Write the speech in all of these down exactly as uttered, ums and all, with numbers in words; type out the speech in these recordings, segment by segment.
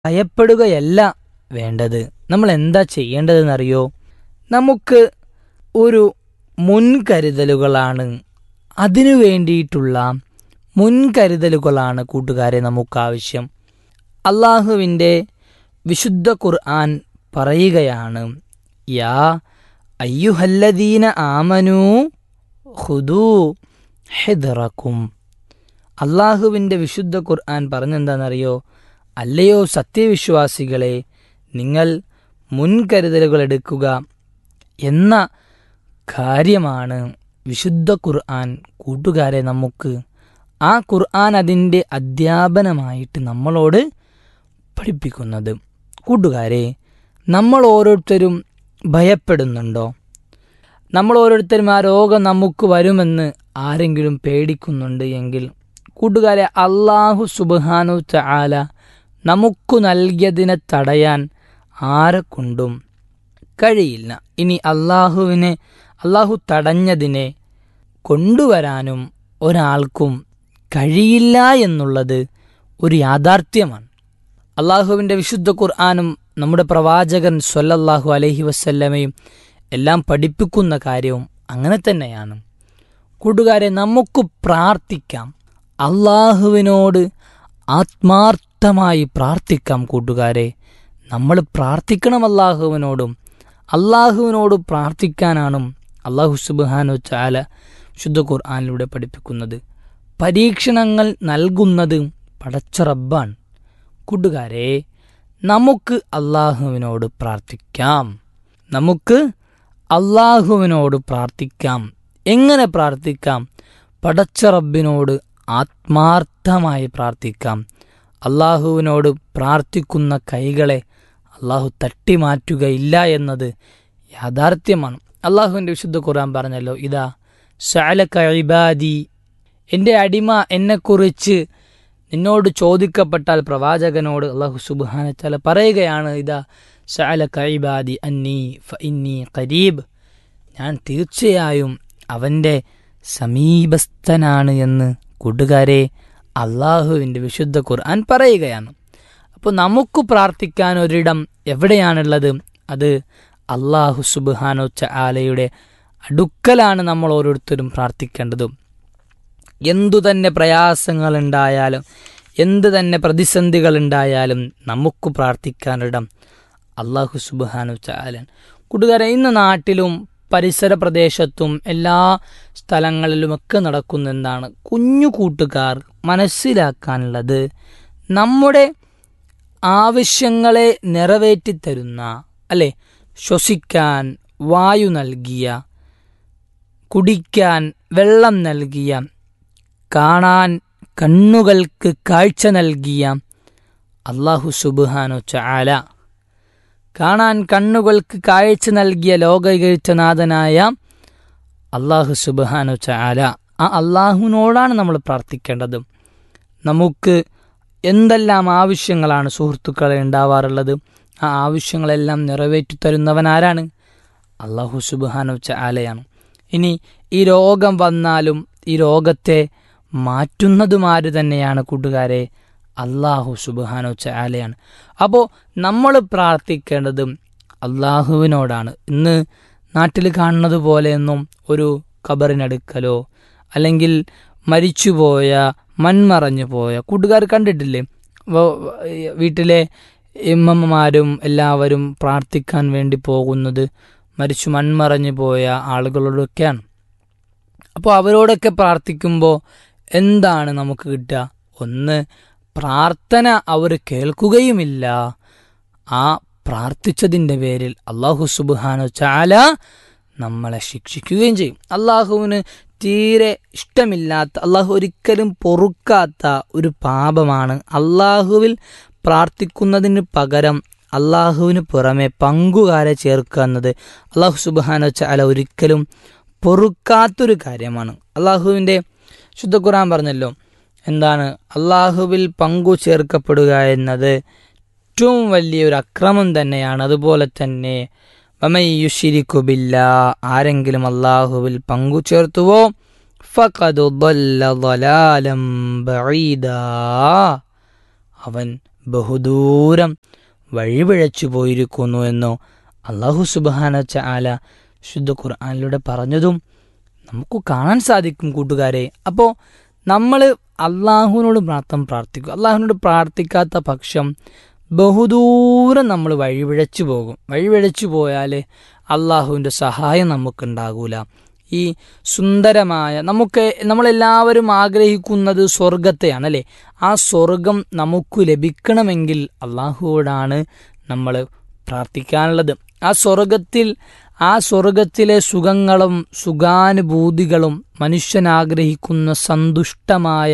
ഭയപ്പെടുകയല്ല വേണ്ടത്. നമ്മൾ എന്താ ചെയ്യേണ്ടതെന്നറിയോ? നമുക്ക് ഒരു മുൻകരുതലുകളാണ്, അതിനു വേണ്ടിയിട്ടുള്ള മുൻകരുതലുകളാണ് കൂട്ടുകാരെ നമുക്കാവശ്യം. അള്ളാഹുവിൻ്റെ വിശുദ്ധ ഖുർആൻ പറയുകയാണ്, യാ അയ്യുഹല്ലദീന ആമനൂ ഖുദൂ ഹിദ്റക്കും. അള്ളാഹുവിൻ്റെ വിശുദ്ധ ഖുർആൻ പറഞ്ഞെന്താണെന്നറിയോ? അല്ലയോ സത്യവിശ്വാസികളെ, നിങ്ങൾ മുൻകരുതലുകൾ എടുക്കുക എന്ന കാര്യമാണ് വിശുദ്ധ ഖുർആൻ കൂട്ടുകാരെ നമുക്ക്, ആ ഖുർആൻ അതിൻ്റെ അധ്യാപനമായിട്ട് നമ്മളോട് പഠിപ്പിക്കുന്നത്. കൂട്ടുകാരെ, നമ്മൾ ഓരോരുത്തരും ഭയപ്പെടുന്നുണ്ടോ? നമ്മൾ ഓരോരുത്തരും ആ രോഗം നമുക്ക് വരുമെന്ന് ആരെങ്കിലും പേടിക്കുന്നുണ്ട് എങ്കിൽ കൂട്ടുകാരെ, അള്ളാഹു സുബ്ഹാനഹു തആല നമുക്ക് നൽകിയതിനെ തടയാൻ ആരെക്കൊണ്ടും കഴിയില്ല. ഇനി അള്ളാഹുവിനെ അള്ളാഹു തടഞ്ഞതിനെ കൊണ്ടുവരാനും ഒരാൾക്കും കഴിയില്ല എന്നുള്ളത് ഒരു യാഥാർത്ഥ്യമാണ്. അള്ളാഹുവിൻ്റെ വിശുദ്ധ ഖുർആനും നമ്മുടെ പ്രവാചകൻ സ്വല്ലല്ലാഹു അലൈഹി വസല്ലമയും എല്ലാം പഠിപ്പിക്കുന്ന കാര്യവും അങ്ങനെ തന്നെയാണ്. കൂട്ടുകാരെ, നമുക്ക് പ്രാർത്ഥിക്കാം, അള്ളാഹുവിനോട് ആത്മാർത്ഥമായി പ്രാർത്ഥിക്കാം. കൂട്ടുകാരെ, നമ്മൾ പ്രാർത്ഥിക്കണം അള്ളാഹുവിനോടും. അള്ളാഹുവിനോട് പ്രാർത്ഥിക്കാനാണ് അള്ളാഹു സുബ്ഹാനഹു തആല ശുദ്ധ ഖുർആനിലൂടെ പഠിപ്പിക്കുന്നത്. പരീക്ഷണങ്ങൾ നൽകുന്നത് പടച്ച റബ്ബാണ്. കൂട്ടുകാരെ, നമുക്ക് അള്ളാഹുവിനോട് പ്രാർത്ഥിക്കാം. നമുക്ക് അള്ളാഹുവിനോട് പ്രാർത്ഥിക്കാം. എങ്ങനെ പ്രാർത്ഥിക്കാം? പടച്ച റബ്ബിനോട് ആത്മാർത്ഥമായി പ്രാർത്ഥിക്കാം. അള്ളാഹുവിനോട് പ്രാർത്ഥിക്കുന്ന കൈകളെ അള്ളാഹു തട്ടിമാറ്റുകയില്ല എന്നത് യാഥാർത്ഥ്യമാണ്. അള്ളാഹുവിൻ്റെ വിശുദ്ധ ഖുർആൻ പറഞ്ഞല്ലോ, ഇതാ സഅലക ഇബാദി, എൻ്റെ അടിമ എന്നെക്കുറിച്ച് നിന്നോട് ചോദിക്കപ്പെട്ടാൽ പ്രവാചകനോട് അള്ളാഹു സുബ്ഹാനഹു തആല പറയുകയാണ്, ഇതാ സഅലക ഇബാദി അന്നി ഫഇന്നി ഖരീബ്, ഞാൻ തീർച്ചയായും അവൻ്റെ സമീപസ്ഥനാണ് എന്ന് കൂട്ടുകാരെ അള്ളാഹുവിൻ്റെ വിശുദ്ധ ഖുർആൻ പറയുകയാണ്. അപ്പോൾ നമുക്ക് പ്രാർത്ഥിക്കാൻ ഒരിടം എവിടെയാണുള്ളത്? അത് അള്ളാഹു സുബ്ഹാനഹു തആലയുടെ അടുക്കലാണ് നമ്മൾ ഓരോരുത്തരും പ്രാർത്ഥിക്കേണ്ടത്. എന്തു തന്നെ പ്രയാസങ്ങളുണ്ടായാലും എന്തു തന്നെ പ്രതിസന്ധികളുണ്ടായാലും നമുക്ക് പ്രാർത്ഥിക്കാനിടം അള്ളാഹു സുബ്ഹാനഹു തആല. കൂട്ടുകാരെ, ഇന്ന് നാട്ടിലും പരിസര പ്രദേശത്തും എല്ലാ സ്ഥലങ്ങളിലുമൊക്കെ നടക്കുന്ന എന്താണ്? കുഞ്ഞു കൂട്ടുകാർ മനസ്സിലാക്കാനുള്ളത്, നമ്മുടെ ആവശ്യങ്ങളെ നിറവേറ്റിത്തരുന്ന, അല്ലെ, ശ്വസിക്കാൻ വായു നൽകിയ, കുടിക്കാൻ വെള്ളം നൽകിയ, കാണാൻ കണ്ണുകൾക്ക് കാഴ്ച നൽകിയ അല്ലാഹു സുബ്ഹാനഹു തആല, കാണാൻ കണ്ണുകൾക്ക് കാഴ്ച നൽകിയ ലോകൈകനാഥനായ അല്ലാഹു സുബ്ഹാനഹു തആല, ആ അള്ളാഹുവിനോടാണ് നമ്മൾ പ്രാർത്ഥിക്കേണ്ടത്. നമുക്ക് എന്തെല്ലാം ആവശ്യങ്ങളാണ് സുഹൃത്തുക്കളെ ഉണ്ടാവാറുള്ളത്? ആ ആവശ്യങ്ങളെല്ലാം നിറവേറ്റി തരുന്നവനാരാണ്? അല്ലാഹു സുബ്ഹാനഹു തആലയാണ്. ഇനി ഈ രോഗം വന്നാലും ഈ രോഗത്തെ മാറ്റുന്നതുമാര് തന്നെയാണ് കൂട്ടുകാരെ, അല്ലാഹു സുബ്ഹാനഹു തആലയാണ്. അപ്പോൾ നമ്മൾ പ്രാർത്ഥിക്കേണ്ടത് അള്ളാഹുവിനോടാണ്. ഇന്ന് നാട്ടിൽ കാണുന്നത് പോലെയൊന്നും ഒരു ഖബറിനടുക്കലോ അല്ലെങ്കിൽ മരിച്ചുപോയ മൺമറഞ്ഞു പോയ കൂട്ടുകാർ കണ്ടിട്ടില്ലേ? വീട്ടിലെ ഇമ്മമാരും എല്ലാവരും പ്രാർത്ഥിക്കാൻ വേണ്ടി പോകുന്നത് മരിച്ചു മൺമറഞ്ഞു പോയ ആളുകളോടൊക്കെയാണ്. അപ്പോൾ അവരോടൊക്കെ പ്രാർത്ഥിക്കുമ്പോൾ എന്താണ് നമുക്ക് കിട്ടുക? ഒന്ന്, പ്രാർത്ഥന അവർ കേൾക്കുകയുമില്ല. ആ പ്രാർത്ഥിച്ചതിൻ്റെ പേരിൽ അല്ലാഹു സുബ്ഹാനഹു തആല നമ്മളെ ശിക്ഷിക്കുകയും ചെയ്യും. അള്ളാഹുവിന് തീരെ ഇഷ്ടമില്ലാത്ത, അള്ളാഹു ഒരിക്കലും പൊറുക്കാത്ത ഒരു പാപമാണ് അള്ളാഹുവിൽ പ്രാർത്ഥിക്കുന്നതിന് പകരം അള്ളാഹുവിന് പുറമെ പങ്കുകാരെ ചേർക്കുക എന്നത്. അള്ളാഹു സുബ്ഹാനഹു തആല ഒരിക്കലും പൊറുക്കാത്തൊരു കാര്യമാണ്. അള്ളാഹുവിൻ്റെ ശുദ്ധ ഖുർആൻ പറഞ്ഞല്ലോ, എന്താണ്? അള്ളാഹുവിൽ പങ്കു ചേർക്കപ്പെടുക എന്നത് ഏറ്റവും വലിയൊരു അക്രമം തന്നെയാണ്. അതുപോലെ തന്നെ വമൻ യുശ്രികു ബില്ലാഹ്, ആരെങ്കിലും അള്ളാഹുവിൽ പങ്കു ചേർത്തുവോ ഫഖദ് ضل ضلالا بعيدا, അവൻ ബഹുദൂരം വഴിപിഴച്ചു പോയിരിക്കുന്നു എന്നോ അല്ലാഹു സുബ്ഹാനഹു വ തആല ശുദ്ധ ഖുർആനിലൂടെ പറഞ്ഞതും നമുക്ക് കാണാൻ സാധിക്കും കൂട്ടുകാരെ. അപ്പോൾ നമ്മൾ അള്ളാഹുവിനോട് മാത്രം പ്രാർത്ഥിക്കും. അള്ളാഹുവിനോട് പ്രാർത്ഥിക്കാത്ത പക്ഷം ബഹുദൂരം നമ്മൾ വഴിപിഴച്ചു പോകും. വഴിപിഴച്ചു പോയാൽ അള്ളാഹുവിൻ്റെ സഹായം നമുക്കുണ്ടാകൂല. ഈ സുന്ദരമായ നമുക്ക് നമ്മളെല്ലാവരും ആഗ്രഹിക്കുന്നത് സ്വർഗത്തെയാണ് അല്ലേ. ആ സ്വർഗം നമുക്ക് ലഭിക്കണമെങ്കിൽ അള്ളാഹുവോടാണ് നമ്മൾ പ്രാർത്ഥിക്കാനുള്ളത്. ആ സ്വർഗത്തിൽ ആ സ്വർഗത്തിലെ സുഖങ്ങളും സുഖാനുഭൂതികളും മനുഷ്യൻ ആഗ്രഹിക്കുന്ന സന്തുഷ്ടമായ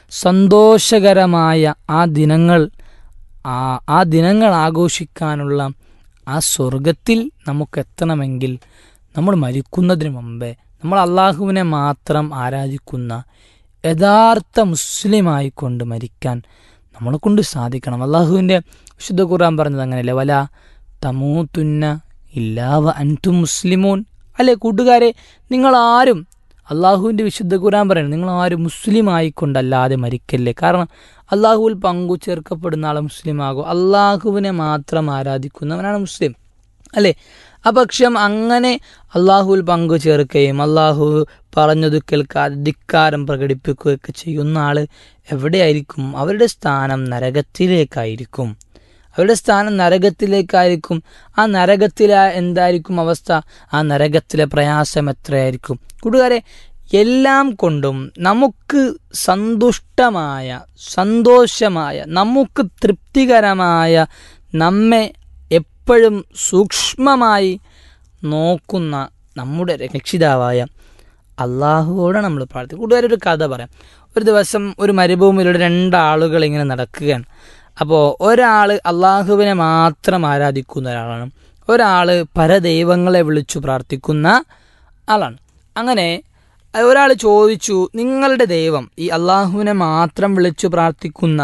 സന്തോഷകരമായ ആ ദിനങ്ങൾ ആ ആ ദിനങ്ങൾ ആഘോഷിക്കാനുള്ള ആ സ്വർഗത്തിൽ നമുക്കെത്തണമെങ്കിൽ നമ്മൾ മരിക്കുന്നതിന് മുമ്പേ നമ്മൾ അള്ളാഹുവിനെ മാത്രം ആരാധിക്കുന്ന യഥാർത്ഥ മുസ്ലിമായിക്കൊണ്ട് മരിക്കാൻ നമ്മളെ കൊണ്ട് സാധിക്കണം. അള്ളാഹുവിൻ്റെ വിശുദ്ധ ഖുർആൻ പറഞ്ഞത് അങ്ങനെയല്ലേ, വല തമൂതുന്ന ഇല്ലാ വ അൻതും മുസ്ലിമൂൻ അല്ലേ. കൂട്ടുകാരെ, നിങ്ങളാരും അള്ളാഹുവിൻ്റെ വിശുദ്ധ ഖുർആൻ പറയുന്നത് നിങ്ങളാരും മുസ്ലിം ആയിക്കൊണ്ടല്ലാതെ മരിക്കല്ലേ. കാരണം അള്ളാഹുവിൽ പങ്കു ചേർക്കപ്പെടുന്ന ആളെ മുസ്ലിം ആകും. അള്ളാഹുവിനെ മാത്രം ആരാധിക്കുന്നവനാണ് മുസ്ലിം അല്ലേ. അപക്ഷം അങ്ങനെ അള്ളാഹുവിൽ പങ്കു ചേർക്കുകയും അള്ളാഹു പറഞ്ഞത് കേൾക്കാതെ ധിക്കാരം പ്രകടിപ്പിക്കുകയൊക്കെ ചെയ്യുന്ന ആൾ എവിടെയായിരിക്കും? അവരുടെ സ്ഥാനം നരകത്തിലേക്കായിരിക്കും. അവരുടെ സ്ഥാനം നരകത്തിലേക്കായിരിക്കും. ആ നരകത്തിലെ എന്തായിരിക്കും അവസ്ഥ? ആ നരകത്തിലെ പ്രയാസം എത്രയായിരിക്കും? കൂട്ടുകാരെ, എല്ലാം കൊണ്ടും നമുക്ക് സന്തുഷ്ടമായ സന്തോഷമായ നമുക്ക് തൃപ്തികരമായ നമ്മെ എപ്പോഴും സൂക്ഷ്മമായി നോക്കുന്ന നമ്മുടെ രക്ഷിതാവായ അള്ളാഹുവോടെ നമ്മൾ പ്രാർത്ഥിക്കും. കൂട്ടുകാരെ, ഒരു കഥ പറയാം. ഒരു ദിവസം ഒരു മരുഭൂമിയിലൂടെ രണ്ടാളുകൾ ഇങ്ങനെ നടക്കുകയാണ്. അപ്പോൾ ഒരാൾ അള്ളാഹുവിനെ മാത്രം ആരാധിക്കുന്ന ഒരാളാണ്, ഒരാൾ പരദൈവങ്ങളെ വിളിച്ചു പ്രാർത്ഥിക്കുന്ന ആളാണ്. അങ്ങനെ ഒരാൾ ചോദിച്ചു, നിങ്ങളുടെ ദൈവം, ഈ അള്ളാഹുവിനെ മാത്രം വിളിച്ചു പ്രാർത്ഥിക്കുന്ന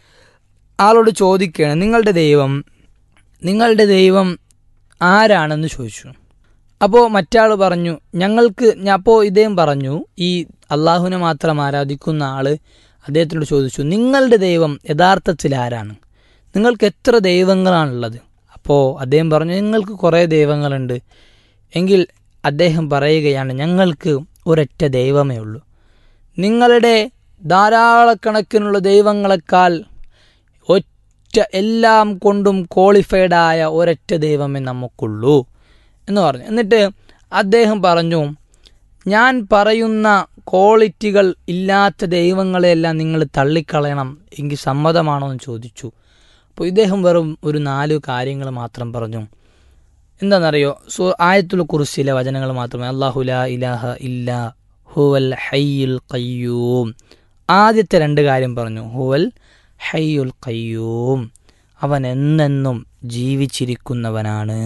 ആളോട് ചോദിക്കുകയാണ്, നിങ്ങളുടെ ദൈവം നിങ്ങളുടെ ദൈവം ആരാണെന്ന് ചോദിച്ചു. അപ്പോൾ മറ്റാൾ പറഞ്ഞു, ഞങ്ങൾക്ക് അപ്പോൾ ഇദ്ദേഹം പറഞ്ഞു, ഈ അള്ളാഹുവിനെ മാത്രം ആരാധിക്കുന്ന ആൾ അദ്ദേഹത്തിനോട് ചോദിച്ചു, നിങ്ങളുടെ ദൈവം യഥാർത്ഥത്തിൽ ആരാണ്? നിങ്ങൾക്ക് എത്ര ദൈവങ്ങളാണുള്ളത്? അപ്പോൾ അദ്ദേഹം പറഞ്ഞു, നിങ്ങൾക്ക് കുറേ ദൈവങ്ങളുണ്ട്. എങ്കിൽ അദ്ദേഹം പറയുകയാണ്, ഞങ്ങൾക്ക് ഒരൊറ്റ ദൈവമേ ഉള്ളൂ. നിങ്ങളുടെ ധാരാളക്കണക്കിനുള്ള ദൈവങ്ങളെക്കാൾ ഒറ്റ എല്ലാം കൊണ്ടും ക്വാളിഫൈഡായ ഒരൊറ്റ ദൈവമേ നമുക്കുള്ളൂ എന്ന് പറഞ്ഞു. എന്നിട്ട് അദ്ദേഹം പറഞ്ഞു, ഞാൻ പറയുന്ന ക്വാളിറ്റികൾ ഇല്ലാത്ത ദൈവങ്ങളെയെല്ലാം നിങ്ങൾ തള്ളിക്കളയണം, എങ്കിൽ സമ്മതമാണോ എന്ന് ചോദിച്ചു. അപ്പോൾ ഇദ്ദേഹം വെറും ഒരു നാല് കാര്യങ്ങൾ മാത്രം പറഞ്ഞു. എന്താണെന്നറിയോ? സോ ആയത്തുൽ കുർസിയിലെ വചനങ്ങൾ മാത്രമേ, അല്ലാഹു ലാ ഇലാഹ ഇല്ലാ ഹുവൽ ഹയ്യുൽ ഖയ്യൂം. ആദ്യത്തെ രണ്ട് കാര്യം പറഞ്ഞു, ഹുവൽ ഹയ്യുൽ ഖയ്യൂം, അവൻ എന്നെന്നും ജീവിച്ചിരിക്കുന്നവനാണ്,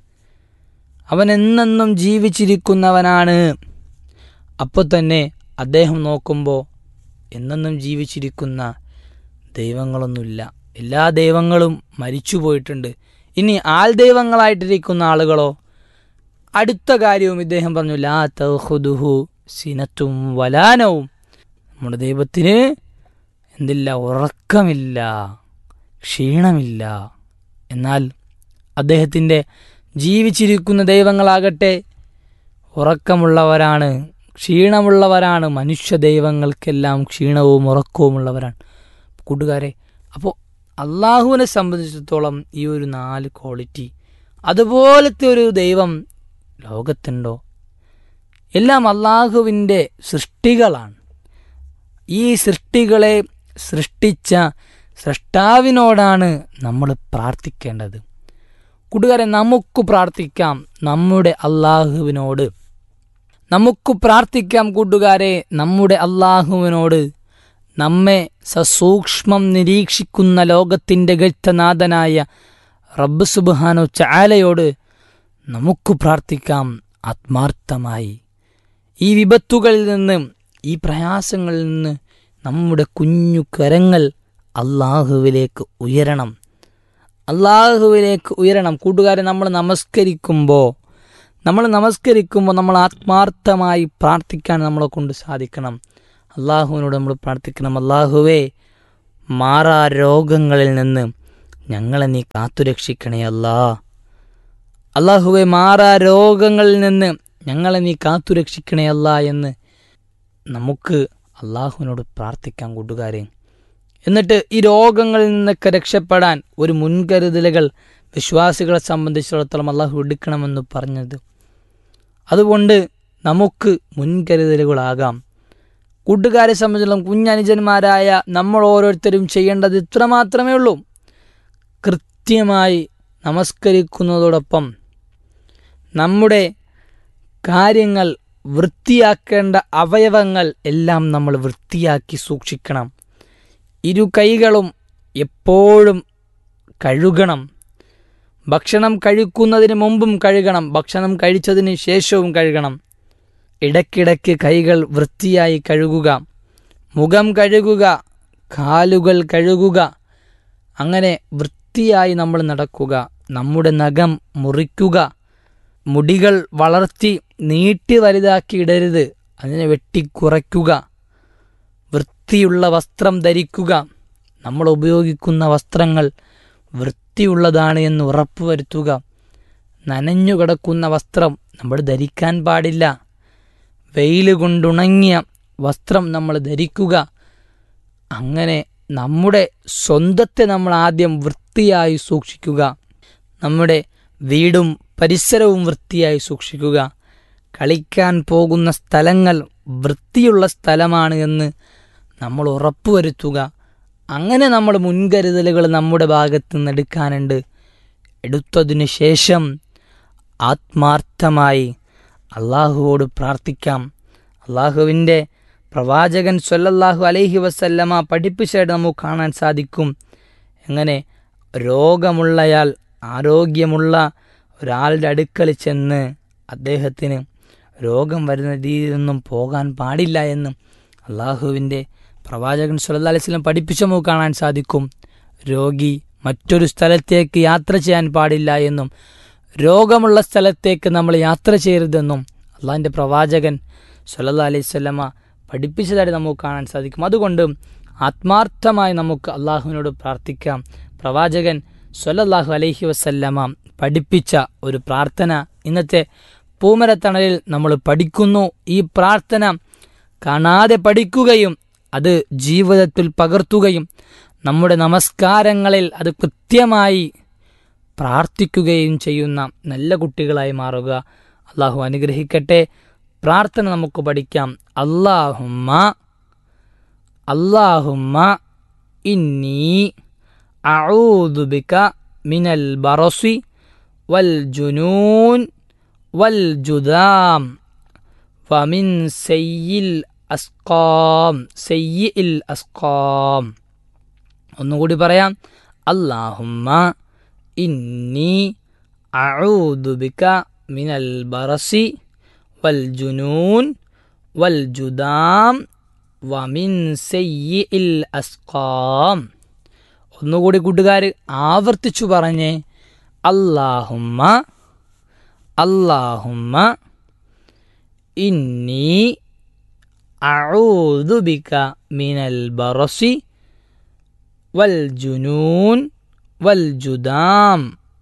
അവൻ എന്നെന്നും ജീവിച്ചിരിക്കുന്നവനാണ്. അപ്പോൾ തന്നെ അദ്ദേഹം നോക്കുമ്പോൾ എന്നെന്നും ജീവിച്ചിരിക്കുന്ന ദൈവങ്ങളൊന്നുമില്ല, എല്ലാ ദൈവങ്ങളും മരിച്ചു പോയിട്ടുണ്ട്. ഇനി ആൾ ദൈവങ്ങളായിട്ടിരിക്കുന്ന ആളുകളോ? അടുത്ത കാര്യവും ഇദ്ദേഹം പറഞ്ഞു, ലാ തഖുദുഹു സിനത്തും വലാനവും, നമ്മുടെ ദൈവത്തിന് എന്തില്ല? ഉറക്കമില്ല, ക്ഷീണമില്ല. എന്നാൽ അദ്ദേഹത്തിൻ്റെ ജീവിച്ചിരിക്കുന്ന ദൈവങ്ങളാകട്ടെ ഉറക്കമുള്ളവരാണ്, ക്ഷീണമുള്ളവരാണ്. മനുഷ്യ ദൈവങ്ങൾക്കെല്ലാം ക്ഷീണവും ഉറക്കവുമുള്ളവരാണ്. കൂട്ടുകാരെ, അപ്പോൾ അള്ളാഹുവിനെ സംബന്ധിച്ചിടത്തോളം ഈ ഒരു നാല് ക്വാളിറ്റി, അതുപോലത്തെ ഒരു ദൈവം ലോകത്തുണ്ടോ? എല്ലാം അള്ളാഹുവിൻ്റെ സൃഷ്ടികളാണ്. ഈ സൃഷ്ടികളെ സൃഷ്ടിച്ച സൃഷ്ടാവിനോടാണ് നമ്മൾ പ്രാർത്ഥിക്കേണ്ടത്. കൂട്ടുകാരെ, നമുക്ക് പ്രാർത്ഥിക്കാം നമ്മുടെ അള്ളാഹുവിനോട്, നമുക്ക് പ്രാർത്ഥിക്കാം കൂട്ടുകാരെ നമ്മുടെ അള്ളാഹുവിനോട്. നമ്മെ സസൂക്ഷ്മം നിരീക്ഷിക്കുന്ന ലോകത്തിൻ്റെ ഗജനാഥനായ റബ്ബ് സുബ്ഹാനഹു തആലയോട് നമുക്ക് പ്രാർത്ഥിക്കാം ആത്മാർത്ഥമായി. ഈ വിപത്തുകളിൽ നിന്ന്, ഈ പ്രയാസങ്ങളിൽ നിന്ന് നമ്മുടെ കുഞ്ഞു കരങ്ങൾ അള്ളാഹുവിലേക്ക് ഉയരണം, അള്ളാഹുവിലേക്ക് ഉയരണം. കൂട്ടുകാരെ, നമ്മൾ നമസ്കരിക്കുമ്പോൾ നമ്മൾ നമസ്കരിക്കുമ്പോൾ നമ്മൾ ആത്മാർത്ഥമായി പ്രാർത്ഥിക്കാൻ നമ്മളെ കൊണ്ട് സാധിക്കണം. അള്ളാഹുവിനോട് നമ്മൾ പ്രാർത്ഥിക്കണം, അള്ളാഹുവേ മാറാ രോഗങ്ങളിൽ നിന്ന് ഞങ്ങളെ നീ കാത്തുരക്ഷിക്കണേ അല്ലാ. അല്ലാഹുവേ, മാറാ രോഗങ്ങളിൽ നിന്ന് ഞങ്ങളെ നീ കാത്തുരക്ഷിക്കണേ അല്ലാ എന്ന് നമുക്ക് അള്ളാഹുവിനോട് പ്രാർത്ഥിക്കാം കൂട്ടുകാരെ. എന്നിട്ട് ഈ രോഗങ്ങളിൽ നിന്നൊക്കെ രക്ഷപ്പെടാൻ ഒരു മുൻകരുതലുകൾ വിശ്വാസികളെ സംബന്ധിച്ചിടത്തോളം അള്ളാഹു എടുക്കണമെന്ന് പറഞ്ഞത്. അതുകൊണ്ട് നമുക്ക് മുൻകരുതലുകളാകാം. കൂട്ടുകാരെ സംബന്ധിച്ചിടത്തോളം കുഞ്ഞനുജന്മാരായ നമ്മൾ ഓരോരുത്തരും ചെയ്യേണ്ടത് ഇത്ര മാത്രമേ ഉള്ളൂ. കൃത്യമായി നമസ്കരിക്കുന്നതോടൊപ്പം നമ്മുടെ കാര്യങ്ങൾ വൃത്തിയാക്കേണ്ട അവയവങ്ങൾ എല്ലാം നമ്മൾ വൃത്തിയാക്കി സൂക്ഷിക്കണം. ഇരു കൈകളും എപ്പോഴും കഴുകണം. ഭക്ഷണം കഴിക്കുന്നതിന് മുമ്പും കഴുകണം, ഭക്ഷണം കഴിച്ചതിന് ശേഷവും കഴുകണം. ഇടയ്ക്കിടയ്ക്ക് കൈകൾ വൃത്തിയായി കഴുകുക, മുഖം കഴുകുക, കാലുകൾ കഴുകുക. അങ്ങനെ വൃത്തിയായി നമ്മൾ നടക്കുക. നമ്മുടെ നഖം മുറിക്കുക, മുടികൾ വളർത്തി നീട്ടി വലുതാക്കി ഇടരുത്, അതിനെ വെട്ടിക്കുറയ്ക്കുക. വൃത്തിയുള്ള വസ്ത്രം ധരിക്കുക. നമ്മൾ ഉപയോഗിക്കുന്ന വസ്ത്രങ്ങൾ വൃത്തിയുള്ളതാണ് എന്ന് ഉറപ്പുവരുത്തുക. നനഞ്ഞു കിടക്കുന്ന വസ്ത്രം നമ്മൾ ധരിക്കാൻ പാടില്ല. വെയിൽ കൊണ്ടുണങ്ങിയ വസ്ത്രം നമ്മൾ ധരിക്കുക. അങ്ങനെ നമ്മുടെ സ്വന്തത്തെ നമ്മൾ ആദ്യം വൃത്തിയായി സൂക്ഷിക്കുക. നമ്മുടെ വീടും പരിസരവും വൃത്തിയായി സൂക്ഷിക്കുക. കളിക്കാൻ പോകുന്ന സ്ഥലങ്ങൾ വൃത്തിയുള്ള സ്ഥലമാണ് എന്ന് നമ്മൾ ഉറപ്പുവരുത്തുക. അങ്ങനെ നമ്മൾ മുൻകരുതലുകൾ നമ്മുടെ ഭാഗത്ത് നിന്ന് എടുക്കാനുണ്ട്. എടുത്തതിനു ശേഷം ആത്മാർത്ഥമായി അള്ളാഹുവോട് പ്രാർത്ഥിക്കാം. അള്ളാഹുവിൻ്റെ പ്രവാചകൻ സ്വല്ലല്ലാഹു അലൈഹി വസല്ലമ പഠിപ്പിച്ചായിട്ട് നമുക്ക് കാണാൻ സാധിക്കും. എങ്ങനെ രോഗമുള്ളയാൾ, ആരോഗ്യമുള്ള ഒരാളുടെ അടുക്കൽ ചെന്ന് അദ്ദേഹത്തിന് രോഗം വരുന്ന രീതിയിലൊന്നും പോകാൻ പാടില്ല എന്നും അള്ളാഹുവിൻ്റെ പ്രവാചകൻ സ്വല്ലല്ലാഹു അലൈഹി വസല്ലം പഠിപ്പിച്ച നമുക്ക് കാണാൻ സാധിക്കും. രോഗി മറ്റൊരു സ്ഥലത്തേക്ക് യാത്ര ചെയ്യാൻ പാടില്ല എന്നും രോഗമുള്ള സ്ഥലത്തേക്ക് നമ്മൾ യാത്ര ചെയ്യരുതെന്നും അള്ളാഹിൻ്റെ പ്രവാചകൻ സ്വല്ലല്ലാഹു അലൈഹി വസല്ലമ പഠിപ്പിച്ചതായിട്ട് നമുക്ക് കാണാൻ സാധിക്കും. അതുകൊണ്ട് ആത്മാർത്ഥമായി നമുക്ക് അള്ളാഹുവിനോട് പ്രാർത്ഥിക്കാം. പ്രവാചകൻ സ്വല്ലല്ലാഹു അലൈഹി വസല്ലമ പഠിപ്പിച്ച ഒരു പ്രാർത്ഥന ഇന്നത്തെ പൂമരത്തണലിൽ നമ്മൾ പഠിക്കുന്നു. ഈ പ്രാർത്ഥന കാണാതെ പഠിക്കുകയും അത് ജീവിതത്തിൽ പകർത്തുകയും നമ്മുടെ നമസ്കാരങ്ങളിൽ അത് കൃത്യമായി പ്രാർത്ഥിക്കുകയും ചെയ്യുന്ന നല്ല കുട്ടികളായി മാറുക. അള്ളാഹു അനുഗ്രഹിക്കട്ടെ. പ്രാർത്ഥന നമുക്ക് പഠിക്കാം. അല്ലാഹുമ്മ അല്ലാഹുമ്മ ഇന്നി അഊദു ബിക മിനൽ ബറസി വൽ ജുനൂൻ വൽ ജുദാം വമിൻ സയ്യിൽ അസ്ഖാം സയ്യിൽ അസ്ഖാം. ഒന്നുകൂടി പറയാം. അല്ലാഹുമ്മ ഇന്നി അഊദു ബിക മിനൽ ബറസി വൽ ജുനൂൻ വൽ ജുദാം വമിൻ സയ്യിൽ അസ്ഖാം. ഒന്നുകൂടി കൂട്ടുകാർ ആവർത്തിച്ചു പറഞ്ഞേ. അല്ലാഹുമ്മ അല്ലാഹുമ്മ ഇന്നി അഊദു ബിക മിനൽ ബറസി വൽ ജുനൂൻ വൽ ജുദാം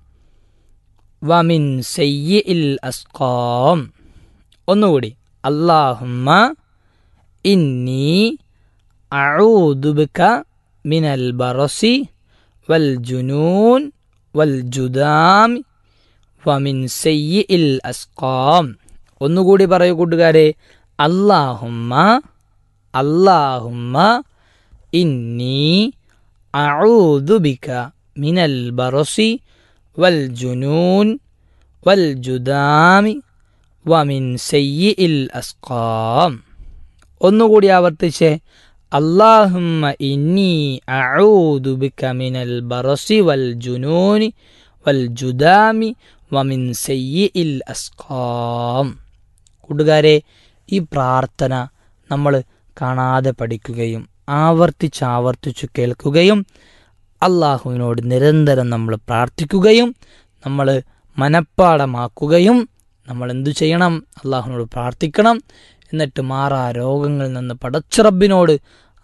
വമിൻ സയ്യിൽ അസ്ഖാം. ഒന്നുകൂടി. അല്ലാഹുമ്മ ഇന്നി അഊദു ബിക മിനൽ ബറസി വൽ ജുനൂൻ വൽ ജുദാം വമിൻ സയ്യിൽ അസ്ഖാം. ഒന്നുകൂടി പറയൂ കൂട്ടുകാരെ. അല്ലാഹുമ്മ അല്ലാഹുമ്മ ഇന്നി അഊദു ബിക മിനൽ ബറസി വൽ ജുനൂൻ വൽ ജുദാം വമിൻ സയ്യിൽ അസ്ഖാം. ഒന്നുകൂടി ആവർത്തിച്ചേ. അല്ലാഹുമ്മ ഇന്നി അഊദു ബിക മിനൽ ബറസി വൽ ജുനൂൻ വൽ ജുദാം വമിൻ സയ്യിൽ അസ്ഖാം. കൂട്ടുകാരെ, ഈ പ്രാർത്ഥന നമ്മൾ കാണാതെ പഠിക്കുകയും ആവർത്തിച്ചാവർത്തിച്ചു കേൾക്കുകയും അള്ളാഹുവിനോട് നിരന്തരം നമ്മൾ പ്രാർത്ഥിക്കുകയും നമ്മൾ മനഃപ്പാടമാക്കുകയും നമ്മൾ എന്തു ചെയ്യണം? അള്ളാഹുവിനോട് പ്രാർത്ഥിക്കണം. എന്നിട്ട് മാറാ രോഗങ്ങളിൽ നിന്ന് പടച്ച റബ്ബിനോട്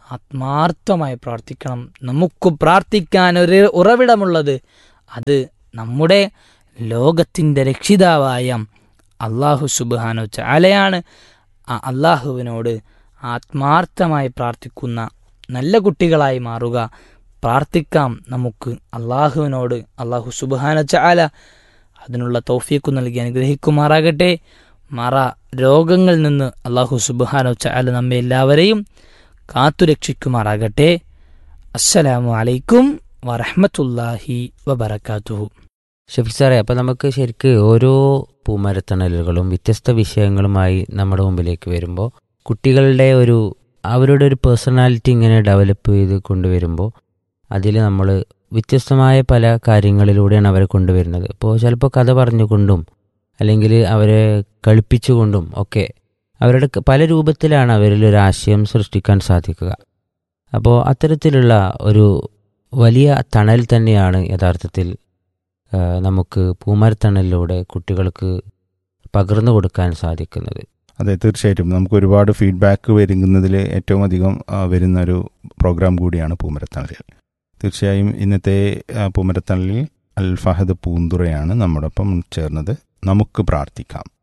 ആത്മാർത്ഥമായി പ്രാർത്ഥിക്കണം. നമുക്ക് പ്രാർത്ഥിക്കാൻ ഒരു ഉറവിടമുള്ളത് അത് നമ്മുടെ ലോകത്തിൻ്റെ രക്ഷിതാവായ അള്ളാഹു സുബ്ഹാനഹു വ തആലയാണ്. ആ അള്ളാഹുവിനോട് ആത്മാർത്ഥമായി പ്രാർത്ഥിക്കുന്ന നല്ല കുട്ടികളായി മാറുക. പ്രാർത്ഥിക്കാം നമുക്ക് അള്ളാഹുവിനോട്. അള്ളാഹു സുബ്ഹാനഹു വ തആല അതിനുള്ള തൗഫീഖ് നൽകി അനുഗ്രഹിക്കുമാറാകട്ടെ. മറ രോഗങ്ങളിൽ നിന്ന് അള്ളാഹു സുബ്ഹാനഹു വ തആല നമ്മെ എല്ലാവരെയും കാത്തുരക്ഷിക്കുമാറാകട്ടെ. അസ്സലാമു അലൈക്കും വറഹ്മത്തുള്ളാഹി വബറകാതുഹു. ഷഫീഖ് സാറേ, അപ്പോൾ നമുക്ക് ശരിക്ക് ഓരോ പൂമരത്തണലുകളും വ്യത്യസ്ത വിഷയങ്ങളുമായി നമ്മുടെ മുമ്പിലേക്ക് വരുമ്പോൾ കുട്ടികളുടെ ഒരു അവരുടെ ഒരു പേഴ്സണാലിറ്റി ഇങ്ങനെ ഡെവലപ്പ് ചെയ്ത് കൊണ്ടുവരുമ്പോൾ അതിൽ നമ്മൾ വ്യത്യസ്തമായ പല കാര്യങ്ങളിലൂടെയാണ് അവരെ കൊണ്ടുവരുന്നത്. ഇപ്പോൾ ചിലപ്പോൾ കഥ പറഞ്ഞുകൊണ്ടും അല്ലെങ്കിൽ അവരെ കളിപ്പിച്ചുകൊണ്ടും ഒക്കെ അവരുടെ പല രൂപത്തിലാണ് അവരിൽ ഒരു ആശയം സൃഷ്ടിക്കാൻ സാധിക്കുക. അപ്പോൾ അത്തരത്തിലുള്ള ഒരു വലിയ തണൽ തന്നെയാണ് യഥാർത്ഥത്തിൽ നമുക്ക് പൂമരത്തണലിലൂടെ കുട്ടികൾക്ക് പകർന്നു കൊടുക്കാൻ സാധിക്കുന്നത്. അതെ, തീർച്ചയായിട്ടും നമുക്ക് ഒരുപാട് ഫീഡ്ബാക്ക് വരുന്നതിൽ ഏറ്റവും അധികം വരുന്നൊരു പ്രോഗ്രാം കൂടിയാണ് പൂമരത്തണലിൽ. തീർച്ചയായും ഇന്നത്തെ പൂമരത്തണലിൽ അൽ ഫഹദ് പൂന്തുറയാണ് നമ്മോടൊപ്പം ചേർന്നത്. നമുക്ക് പ്രാർത്ഥിക്കാം.